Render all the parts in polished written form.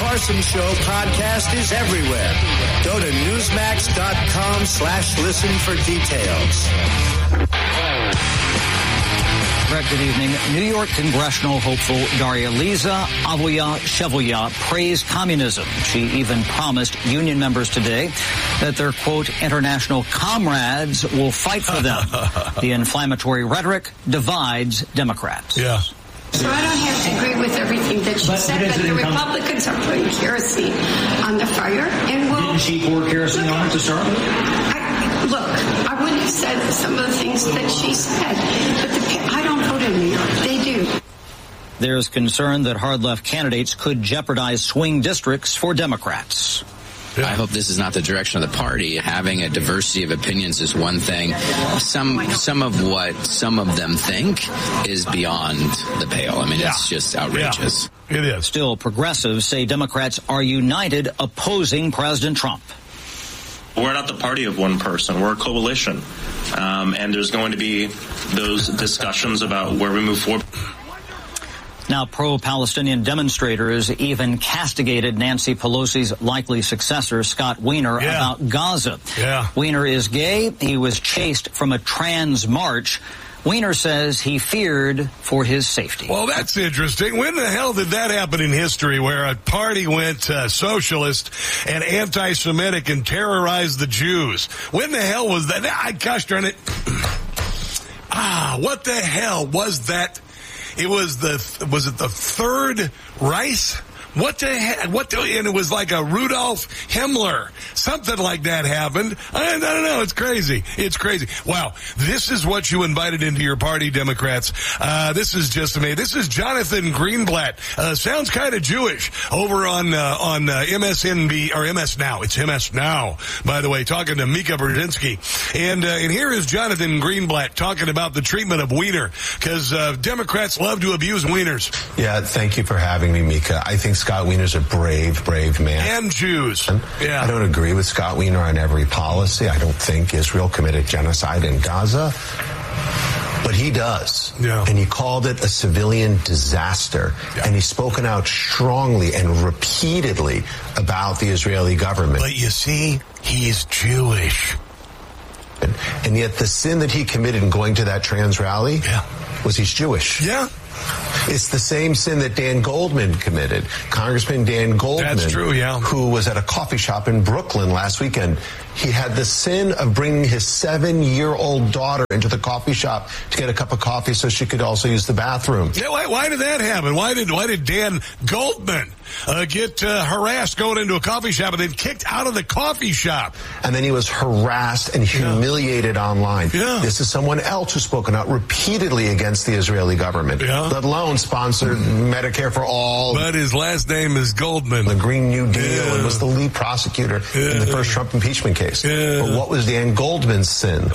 Carson Show podcast is everywhere. Go to Newsmax.com/listen for details. Brett, good evening. New York congressional hopeful Darya-Liza Avoya-Shevoya praised communism. She even promised union members today that their, quote, international comrades will fight for them. The inflammatory rhetoric divides Democrats. Yeah. So I don't have to agree with everything that she said, but the Republicans are putting kerosene on the fire. And didn't she pour kerosene on it to start with? Look, I wouldn't have said some of the things that she said, but I don't vote in New York. They do. There's concern that hard-left candidates could jeopardize swing districts for Democrats. I hope this is not the direction of the party. Having a diversity of opinions is one thing. Some of what some of them think is beyond the pale. I mean, it's just outrageous. Yeah, it is. Still, progressives say Democrats are united opposing President Trump. We're not the party of one person. We're a coalition. And there's going to be those discussions about where we move forward. Now, pro-Palestinian demonstrators even castigated Nancy Pelosi's likely successor, Scott Wiener, about Gaza. Yeah. Wiener is gay. He was chased from a trans march. Wiener says he feared for his safety. Well, that's interesting. When the hell did that happen in history where a party went socialist and anti-Semitic and terrorized the Jews? When the hell was that? Gosh darn it. What the hell was that? It was was it the Third Reich? What the heck? And it was like a Rudolf Himmler. Something like that happened. I don't know. It's crazy. It's crazy. Wow. This is what you invited into your party, Democrats. This is just amazing. This is Jonathan Greenblatt. Sounds kind of Jewish over on MSNB or MS Now. It's MS Now, by the way, talking to Mika Brzezinski. And here is Jonathan Greenblatt talking about the treatment of Wiener, because Democrats love to abuse wieners. Yeah, thank you for having me, Mika. I think Scott Wiener's a brave man. And Jews. Yeah. I don't agree with Scott Wiener on every policy. I don't think Israel committed genocide in Gaza. But he does. Yeah. And he called it a civilian disaster. Yeah. And he's spoken out strongly and repeatedly about the Israeli government. But you see, he's Jewish. And yet the sin that he committed in going to that trans rally was he's Jewish. Yeah. It's the same sin that Dan Goldman committed. Congressman Dan Goldman. That's true, yeah. Who was at a coffee shop in Brooklyn last weekend. He had the sin of bringing his 7-year-old daughter into the coffee shop to get a cup of coffee so she could also use the bathroom. Yeah, why did that happen? Why did Dan Goldman get harassed going into a coffee shop and then kicked out of the coffee shop? And then he was harassed and humiliated online. Yeah. This is someone else who's spoken out repeatedly against the Israeli government, let alone sponsored Medicare for all. But his last name is Goldman. The Green New Deal, and was the lead prosecutor in the first Trump impeachment case. Yeah. But what was Dan Goldman's sin?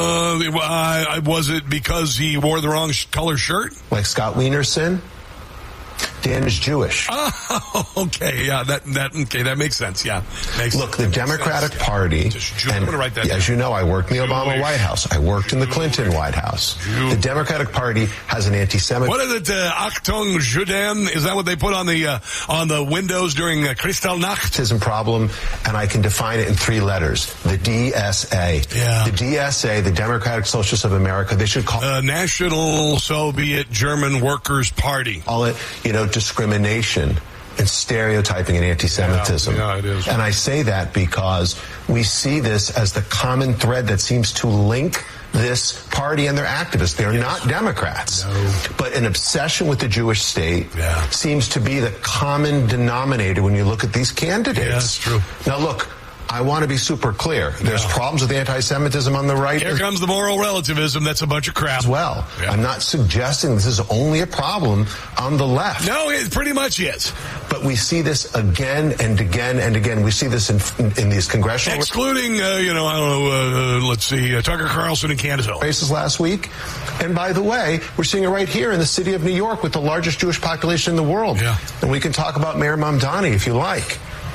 Was it because he wore the wrong color shirt? Like Scott Wiener's sin? Dan is Jewish. Oh, okay. Yeah, that makes sense. Yeah. Look, the Democratic Party, and as you know, I worked in the Obama White House. I worked in the Clinton White House. The Democratic Party has an anti-Semitic. What is it? Achtung Juden? Is that what they put on the windows during Kristallnacht? Problem, and I can define it in 3 letters. The DSA. Yeah. The DSA, the Democratic Socialists of America. They should call National Soviet German Workers' Party. Call it, discrimination and stereotyping and anti-Semitism. Yeah, it is. And I say that because we see this as the common thread that seems to link this party and their activists. They're not Democrats. No. But an obsession with the Jewish state seems to be the common denominator when you look at these candidates. Yeah, that's true. Now, look, I want to be super clear. There's problems with anti-Semitism on the right. Here comes the moral relativism. That's a bunch of crap. As well. Yeah. I'm not suggesting this is only a problem on the left. No, it pretty much is. But we see this again and again and again. We see this in these congressional... Excluding, let's see, Tucker Carlson and Candace races last week. And by the way, we're seeing it right here in the city of New York with the largest Jewish population in the world. Yeah. And we can talk about Mayor Mamdani if you like.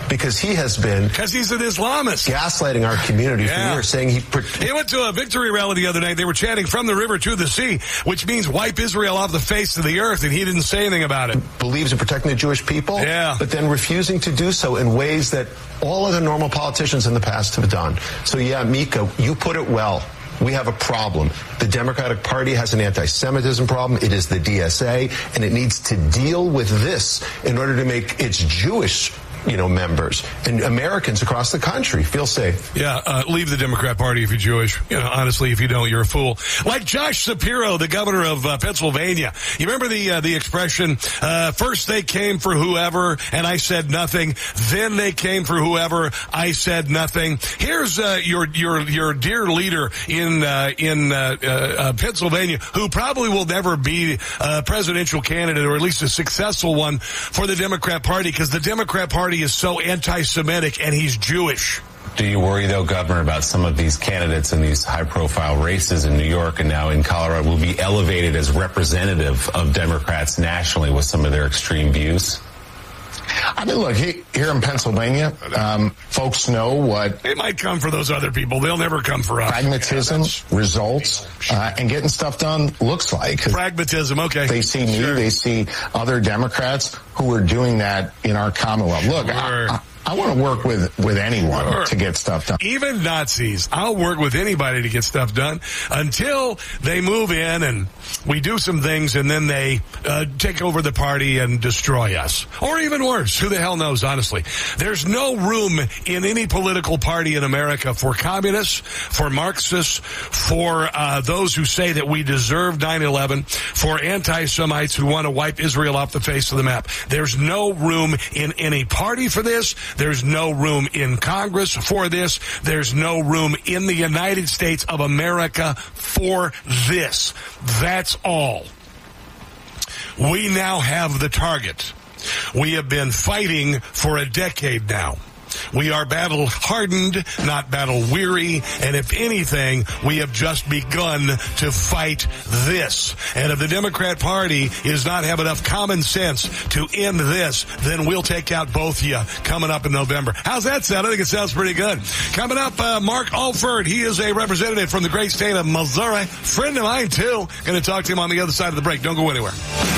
because he has been... Because he's an Islamist. Gaslighting our community for years, saying he went to a victory rally the other night. They were chanting from the river to the sea, which means wipe Israel off the face of the earth, and he didn't say anything about it. Believes in protecting the Jewish people, but then refusing to do so in ways that all other normal politicians in the past have done. So Mika, you put it well. We have a problem. The Democratic Party has an anti-Semitism problem. It is the DSA, and it needs to deal with this in order to make its Jewish members and Americans across the country feel safe. Leave the Democrat Party if you're Jewish. Honestly, if you don't, you're a fool. Like Josh Shapiro, the governor of Pennsylvania. You remember the expression, first they came for whoever, and I said nothing. Then they came for whoever, I said nothing. Here's your dear leader in Pennsylvania, who probably will never be a presidential candidate, or at least a successful one for the Democrat Party, because the Democrat Party is so anti-Semitic, and he's Jewish. Do you worry, though, Governor, about some of these candidates in these high-profile races in New York and now in Colorado will be elevated as representative of Democrats nationally with some of their extreme views? I mean, look, here in Pennsylvania, folks know what... They might come for those other people. They'll never come for us. Pragmatism, results, and getting stuff done looks like. Pragmatism, okay. They see me, they see other Democrats who are doing that in our Commonwealth. Look, I want to work with anyone to get stuff done. Even Nazis. I'll work with anybody to get stuff done until they move in and we do some things and then they take over the party and destroy us. Or even worse. Who the hell knows, honestly. There's no room in any political party in America for communists, for Marxists, for those who say that we deserve 9/11, for anti-Semites who want to wipe Israel off the face of the map. There's no room in any party for this. There's no room in Congress for this. There's no room in the United States of America for this. That's all. We now have the target. We have been fighting for a decade now. We are battle-hardened, not battle-weary, and if anything, we have just begun to fight this. And if the Democrat Party does not have enough common sense to end this, then we'll take out both of you coming up in November. How's that sound? I think it sounds pretty good. Coming up, Mark Alford. He is a representative from the great state of Missouri. Friend of mine, too. Going to talk to him on the other side of the break. Don't go anywhere.